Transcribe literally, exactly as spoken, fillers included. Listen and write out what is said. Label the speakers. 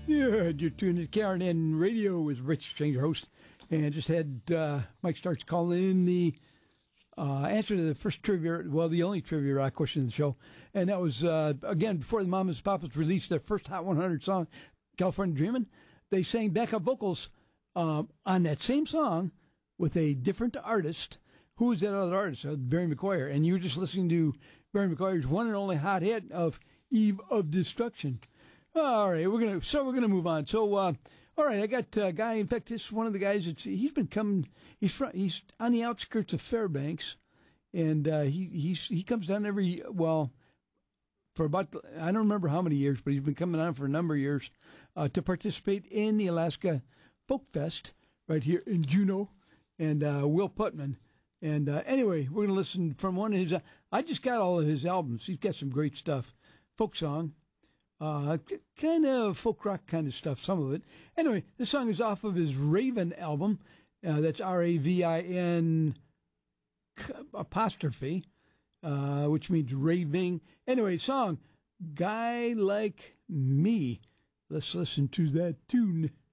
Speaker 1: Yeah, you're tuned to K R N N Radio with Rich Strang, your host, and just had uh, Mike Starks call in the uh, answer to the first trivia, well, the only trivia rock question of the show, and that was, uh, again, before the Mamas and Papas released their first Hot one hundred song, California Dreamin', they sang backup vocals um, on that same song with a different artist. Who was that other artist? Uh, Barry McGuire, and you were just listening to Barry McGuire's one and only hot hit of Eve of Destruction. All right, we're gonna so we're gonna move on. So, uh, all right, I got a guy. In fact, this is one of the guys that's he's been coming. He's from, he's on the outskirts of Fairbanks, and uh, he he's he comes down every well for about I don't remember how many years, but he's been coming on for a number of years uh, to participate in the Alaska Folk Fest right here in Juneau, and uh, Will Putman. And uh, anyway, we're gonna listen from one of his. Uh, I just got all of his albums. He's got some great stuff, folk song. Uh, kind of folk rock kind of stuff, some of it. Anyway, this song is off of his Raven album. Uh, that's R A V I N apostrophe, uh, which means raving. Anyway, song, Guy Like Me. Let's listen to that tune.